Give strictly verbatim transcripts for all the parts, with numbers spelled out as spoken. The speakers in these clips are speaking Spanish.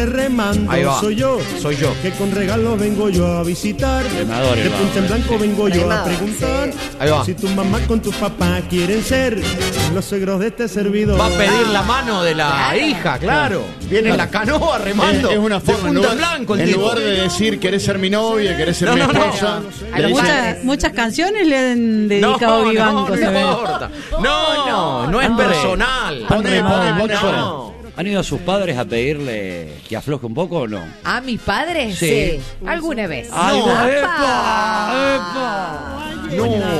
remando Ahí va. soy yo. Soy yo. Que con regalos vengo yo a visitar. Remador, De el punta en vamos, blanco sí. vengo yo a Remador, preguntar. sí. Ahí va. Si tu mamá con tu papá quieren ser los suegros de este servidor. Va a pedir la mano de la hija, claro. Viene en la canoa remando. Es, es una de forma, en punta lugar, en blanco el en tipo. lugar de decir querés ser mi novia, querés ser No, mi no, no. esposa. A le lo dicen- Muchas, muchas canciones le han No, dedicado no, Vivanco, no se ve. importa. No, no, no es Hombre. personal. Poné, poné, poné, No. ¿Han ido a sus padres a pedirle que afloje un poco o no? ¿A mis padres? Sí. Sí. Alguna vez. ¡Algo! ¡Apa! ¡Epa! ¡Epa!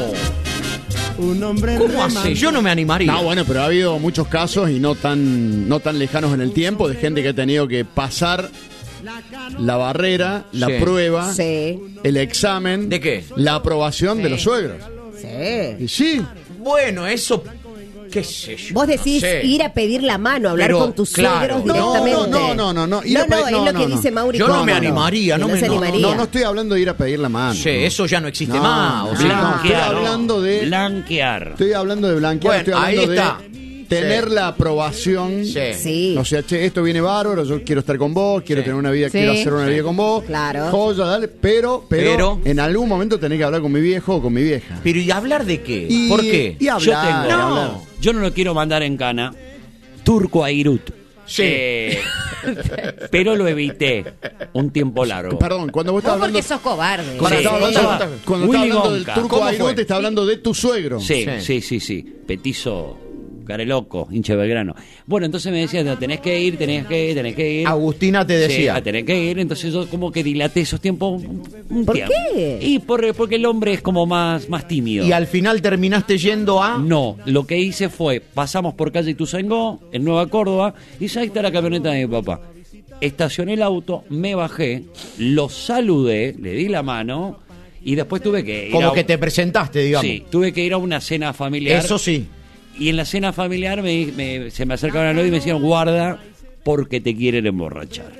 No. Un hombre ¿Cómo remando. hace? Yo no me animaría. No, bueno, pero ha habido muchos casos y no tan, no tan lejanos en el tiempo de gente que ha tenido que pasar la barrera, la Sí. prueba, Sí. el examen. ¿De qué? La aprobación Sí. de los suegros. Sí. Y sí, Bueno, eso. ¿Qué sé yo? Vos decís No sé. ir a pedir la mano, hablar Pero, con tus claro. suegros No, directamente. no, no, no, no. Ir No, a pedir- no, no, es lo no, que no. dice Mauri. Yo no Cómodo. me animaría, Que no me- se no, animaría. no, no estoy hablando de ir a pedir la mano. Sí, eso ya no existe No, más. O no, sea, no. Estoy Blanquear, hablando de- Blanquear. Estoy hablando de blanquear, Bueno, estoy hablando ahí de está. tener Sí. la aprobación. Sí. Sí. O sea, che, esto viene bárbaro, yo quiero estar con vos, quiero Sí. tener una vida, Sí. quiero hacer una vida con vos. Claro. Joya, dale, pero, pero, Pero- en algún momento tenés que hablar con mi viejo o con mi vieja. Pero ¿y hablar de qué? Y- ¿Por qué? Y hablar, Yo tengo- y hablar. No. Yo no lo quiero mandar en cana. Turco a Irut. Sí. Eh, pero lo evité un tiempo largo. Perdón, cuando vos Vos estás porque hablando, sos cobarde. cuando Sí. estás hablando, Estaba cuando estás Willy hablando del Wonka. turco ¿Cómo Airut, fue? te está hablando de tu suegro. Sí, Sí. sí, sí, sí. Petizo, careloco, hincha de Belgrano. Bueno, entonces me decía, tenés que ir, tenés que ir, tenés que ir. Agustina te decía. Sí, tenés que ir, entonces yo como que dilaté esos tiempos un, un ¿Por tiempo. qué? Y por, porque el hombre es como más, más tímido. Y al final terminaste yendo a. No, lo que hice fue, pasamos por calle Ituzaingó, en Nueva Córdoba, y ya ahí está la camioneta de mi papá. Estacioné el auto, me bajé, lo saludé, le di la mano, y después tuve que ir Como a... que te presentaste, digamos. Sí, tuve que ir a una cena familiar. Eso sí. Y en la cena familiar me, me- se me acercaron a novia y me decían, guarda, porque te quieren emborrachar.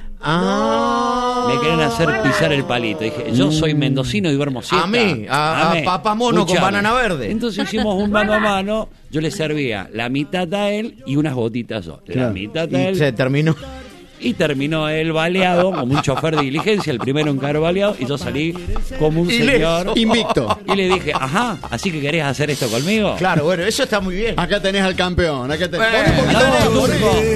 Ah. Me quieren hacer pisar el palito. Dije, yo soy mendocino y duermo siesta. A mí, a- a Dame, papá mono con escuchame. banana verde. Entonces hicimos un mano a mano. Yo le servía la mitad a él y unas gotitas yo. La Claro. mitad a Y él. se terminó. Y terminó él baleado, como un chofer de diligencia, el primero en caer baleado, y yo salí como un Ileso. señor. Invicto. Y le dije, ajá, ¿así que querés hacer esto conmigo? Claro, bueno, eso está muy bien. Acá tenés al campeón, acá tenés. Bueno, Pon un poquito vamos, más, Turco. poné.